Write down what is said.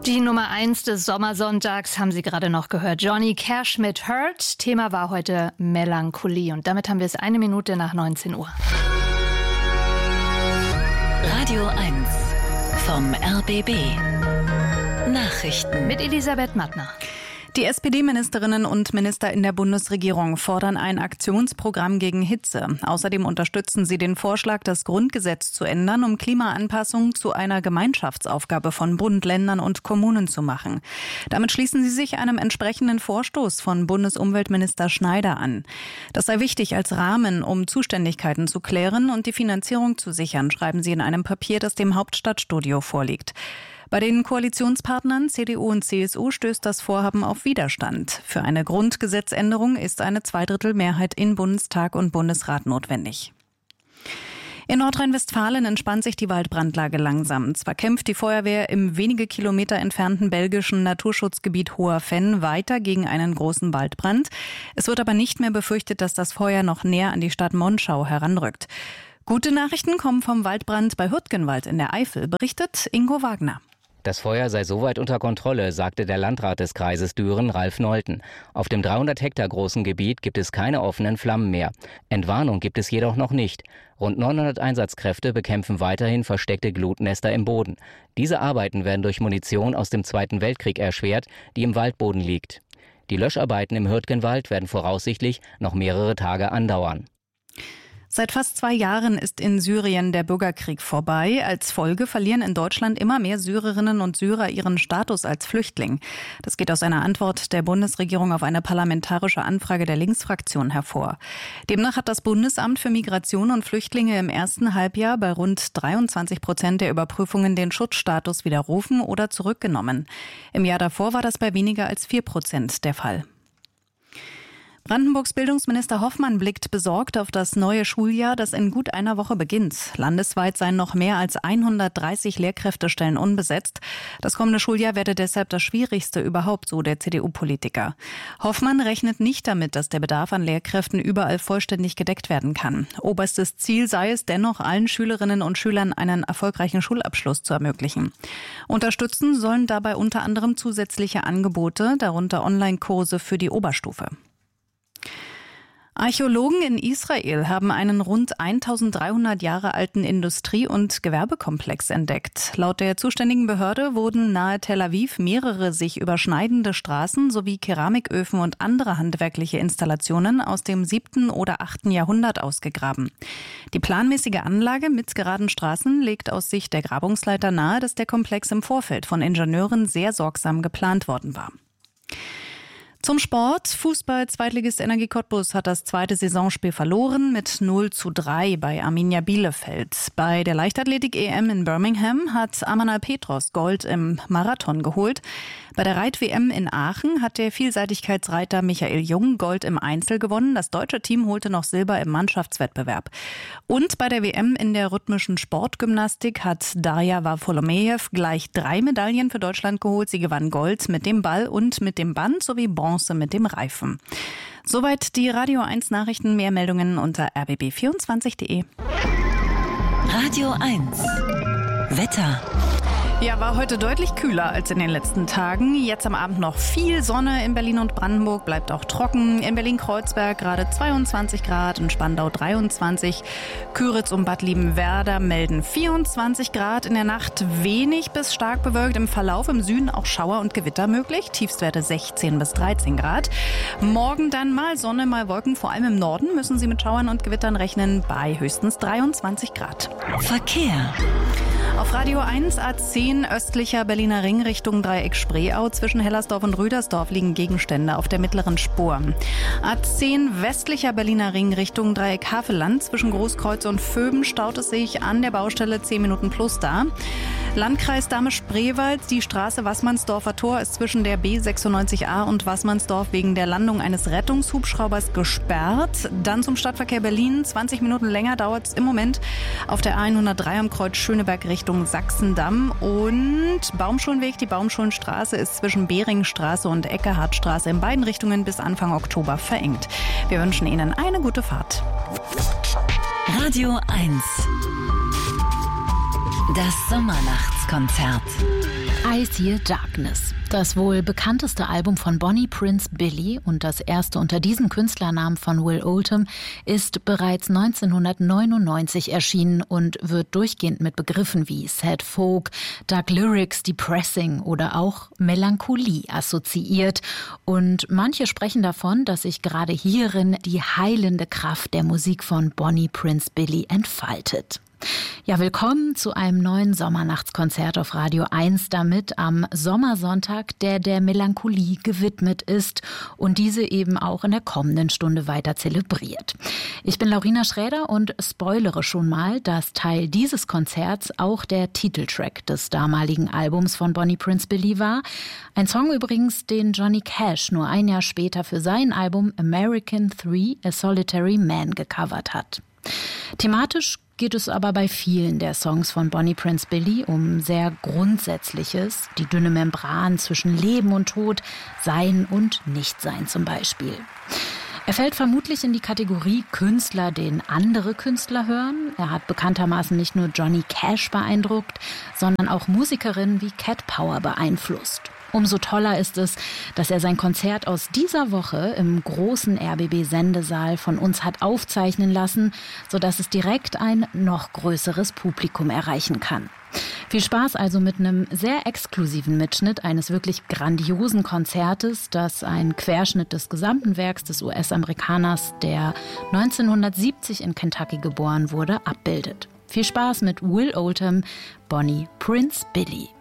Die Nummer 1 des Sommersonntags haben Sie gerade noch gehört. Johnny Cash mit Hurt. Thema war heute Melancholie. Und damit haben wir es 1 Minute nach 19 Uhr. Radio 1 vom RBB. Nachrichten mit Elisabeth Mattner. Die SPD-Ministerinnen und Minister in der Bundesregierung fordern ein Aktionsprogramm gegen Hitze. Außerdem unterstützen sie den Vorschlag, das Grundgesetz zu ändern, um Klimaanpassung zu einer Gemeinschaftsaufgabe von Bund, Ländern und Kommunen zu machen. Damit schließen sie sich einem entsprechenden Vorstoß von Bundesumweltminister Schneider an. Das sei wichtig als Rahmen, um Zuständigkeiten zu klären und die Finanzierung zu sichern, schreiben sie in einem Papier, das dem Hauptstadtstudio vorliegt. Bei den Koalitionspartnern CDU und CSU stößt das Vorhaben auf Widerstand. Für eine Grundgesetzänderung ist eine 2/3 in Bundestag und Bundesrat notwendig. In Nordrhein-Westfalen entspannt sich die Waldbrandlage langsam. Zwar kämpft die Feuerwehr im wenige Kilometer entfernten belgischen Naturschutzgebiet Hoher Venn weiter gegen einen großen Waldbrand. Es wird aber nicht mehr befürchtet, dass das Feuer noch näher an die Stadt Monschau heranrückt. Gute Nachrichten kommen vom Waldbrand bei Hürtgenwald in der Eifel, berichtet Ingo Wagner. Das Feuer sei soweit unter Kontrolle, sagte der Landrat des Kreises Düren, Ralf Nolten. Auf dem 300 Hektar großen Gebiet gibt es keine offenen Flammen mehr. Entwarnung gibt es jedoch noch nicht. Rund 900 Einsatzkräfte bekämpfen weiterhin versteckte Glutnester im Boden. Diese Arbeiten werden durch Munition aus dem Zweiten Weltkrieg erschwert, die im Waldboden liegt. Die Löscharbeiten im Hürtgenwald werden voraussichtlich noch mehrere Tage andauern. Seit fast 2 Jahren ist in Syrien der Bürgerkrieg vorbei. Als Folge verlieren in Deutschland immer mehr Syrerinnen und Syrer ihren Status als Flüchtling. Das geht aus einer Antwort der Bundesregierung auf eine parlamentarische Anfrage der Linksfraktion hervor. Demnach hat das Bundesamt für Migration und Flüchtlinge im ersten Halbjahr bei rund 23% der Überprüfungen den Schutzstatus widerrufen oder zurückgenommen. Im Jahr davor war das bei weniger als 4% der Fall. Brandenburgs Bildungsminister Hoffmann blickt besorgt auf das neue Schuljahr, das in gut einer Woche beginnt. Landesweit seien noch mehr als 130 Lehrkräftestellen unbesetzt. Das kommende Schuljahr werde deshalb das schwierigste überhaupt, so der CDU-Politiker. Hoffmann rechnet nicht damit, dass der Bedarf an Lehrkräften überall vollständig gedeckt werden kann. Oberstes Ziel sei es dennoch, allen Schülerinnen und Schülern einen erfolgreichen Schulabschluss zu ermöglichen. Unterstützen sollen dabei unter anderem zusätzliche Angebote, darunter Online-Kurse für die Oberstufe. Archäologen in Israel haben einen rund 1300 Jahre alten Industrie- und Gewerbekomplex entdeckt. Laut der zuständigen Behörde wurden nahe Tel Aviv mehrere sich überschneidende Straßen sowie Keramiköfen und andere handwerkliche Installationen aus dem 7. oder 8. Jahrhundert ausgegraben. Die planmäßige Anlage mit geraden Straßen legt aus Sicht der Grabungsleiter nahe, dass der Komplex im Vorfeld von Ingenieuren sehr sorgsam geplant worden war. Zum Sport. Fußball-Zweitligist Energie Cottbus hat das 2. Saisonspiel verloren mit 0:3 bei Arminia Bielefeld. Bei der Leichtathletik-EM in Birmingham hat Amanal Petros Gold im Marathon geholt. Bei der Reit-WM in Aachen hat der Vielseitigkeitsreiter Michael Jung Gold im Einzel gewonnen. Das deutsche Team holte noch Silber im Mannschaftswettbewerb. Und bei der WM in der rhythmischen Sportgymnastik hat Darja Wafolomejew gleich 3 Medaillen für Deutschland geholt. Sie gewann Gold mit dem Ball und mit dem Band sowie Bronze mit dem Reifen. Soweit die Radio 1 Nachrichten. Mehr Meldungen unter rbb24.de. Radio 1 Wetter. Ja, war heute deutlich kühler als in den letzten Tagen. Jetzt am Abend noch viel Sonne in Berlin und Brandenburg, bleibt auch trocken. In Berlin-Kreuzberg gerade 22 Grad, in Spandau 23. Küritz und Bad Liebenwerda melden 24 Grad. In der Nacht wenig bis stark bewölkt. Im Verlauf im Süden auch Schauer und Gewitter möglich. Tiefstwerte 16 bis 13 Grad. Morgen dann mal Sonne, mal Wolken. Vor allem im Norden müssen Sie mit Schauern und Gewittern rechnen bei höchstens 23 Grad. Verkehr. Auf Radio 1 A10 östlicher Berliner Ring Richtung Dreieck Spreeau. Zwischen Hellersdorf und Rüdersdorf liegen Gegenstände auf der mittleren Spur. A10 westlicher Berliner Ring Richtung Dreieck Havelland. Zwischen Großkreuz und Vöben staut es sich an der Baustelle 10 Minuten plus da. Landkreis Dahme-Spreewald. Die Straße Wassmannsdorfer Tor ist zwischen der B96A und Wassmannsdorf wegen der Landung eines Rettungshubschraubers gesperrt. Dann zum Stadtverkehr Berlin. 20 Minuten länger dauert es im Moment auf der A103 am Kreuz Schöneberg Richtung Sachsendamm. Und Baumschulenweg, die Baumschulenstraße ist zwischen Beringstraße und Eckehardtstraße in beiden Richtungen bis Anfang Oktober verengt. Wir wünschen Ihnen eine gute Fahrt. Radio 1 Das Sommernachtskonzert. I See Darkness. Das wohl bekannteste Album von Bonnie Prince Billy und das erste unter diesem Künstlernamen von Will Oldham ist bereits 1999 erschienen und wird durchgehend mit Begriffen wie Sad Folk, Dark Lyrics, Depressing oder auch Melancholie assoziiert. Und manche sprechen davon, dass sich gerade hierin die heilende Kraft der Musik von Bonnie Prince Billy entfaltet. Ja, willkommen zu einem neuen Sommernachtskonzert auf Radio 1, damit am Sommersonntag, der Melancholie gewidmet ist und diese eben auch in der kommenden Stunde weiter zelebriert. Ich bin Laurina Schräder und spoilere schon mal, dass Teil dieses Konzerts auch der Titeltrack des damaligen Albums von Bonnie Prince Billy war. Ein Song übrigens, den Johnny Cash nur ein Jahr später für sein Album American 3: A Solitary Man gecovert hat. Thematisch geht es aber bei vielen der Songs von Bonnie Prince Billy um sehr Grundsätzliches, die dünne Membran zwischen Leben und Tod, Sein und Nichtsein zum Beispiel. Er fällt vermutlich in die Kategorie Künstler, den andere Künstler hören. Er hat bekanntermaßen nicht nur Johnny Cash beeindruckt, sondern auch Musikerinnen wie Cat Power beeinflusst. Umso toller ist es, dass er sein Konzert aus dieser Woche im großen RBB-Sendesaal von uns hat aufzeichnen lassen, sodass es direkt ein noch größeres Publikum erreichen kann. Viel Spaß also mit einem sehr exklusiven Mitschnitt eines wirklich grandiosen Konzertes, das einen Querschnitt des gesamten Werks des US-Amerikaners, der 1970 in Kentucky geboren wurde, abbildet. Viel Spaß mit Will Oldham, Bonnie Prince Billy.